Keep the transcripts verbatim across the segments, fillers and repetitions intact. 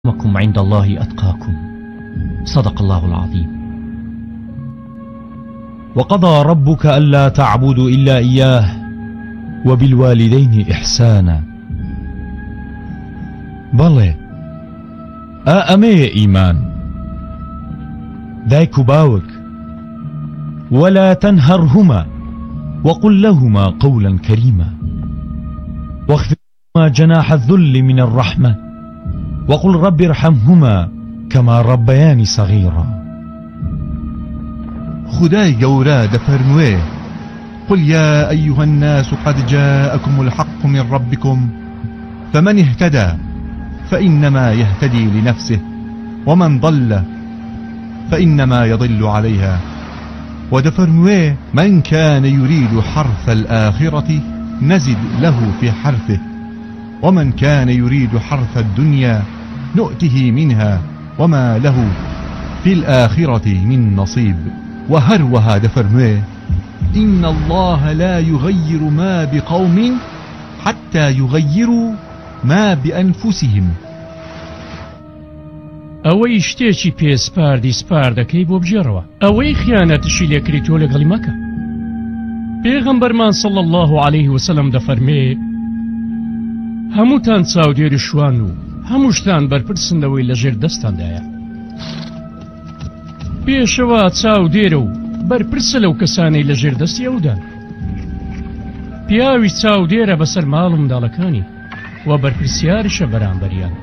أكرمكم عند الله أتقاكم. صدق الله العظيم. وقضى ربك ألا تعبدوا إلا إياه وبالوالدين إحسانا. بەڵێ ئا ئەمەیە ئیمان دایک و باوک ولا تنهرهما وقل لهما قولا كريما واخفض لهما جناح الذل من الرحمة وقل رب ارحمهما كما ربياني صغيرا. خدای گەورە دەفەرموێ قل يا أيها الناس قد جاءكم الحق من ربكم فمن اهتدى فإنما يهتدي لنفسه ومن ضل فإنما يضل عليها ودفرموه من كان يريد حرث الآخرة نزد له في حرثه ومن كان يريد حرث الدنيا نؤته منها وما له في الآخرة من نصيب. وهروها دفرموه إن الله لا يغير ما بقوم حتى يغيروا ما بأنفسهم. ئەوەی شتێکی پێسپاردی سپار دەکەی بۆ بژێڕەوە ئەوەی خیانەتشی لێکری تۆ لەگەڵی مەکە. پێغەمبەرمان صلی الله عليه وسلم دەفەرمێ هەمووتان چاودێری شوان و هەمووشتان بەرپرسنەوەی لەژێر دەستاندایە. پێشەوە چاودێرە و بەرپرسە لەو کەسانەی لەژێر دەستی ئەودان. پیاوی چاودێرە بەسەر ماڵ و منداڵەکانی و بەرپرسیاریشە بەرامبەریان.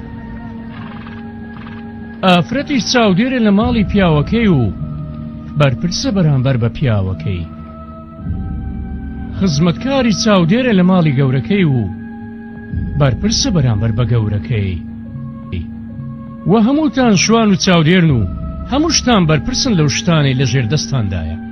ئافرەتیش چاودێرە لە ماڵی پیاوەکەی و بەرپرسە بەرامبەر بە پیاوەکەی. خزمەتکاری چاودێرە لە ماڵی گەورەکەی و بەرپرسە بەرامبەر بە گەورەکەی. و هەمووتان شوان و چاودێرن و هەموو شتان بەرپرسن لەو شتانەی لەژێر دەستاندایە.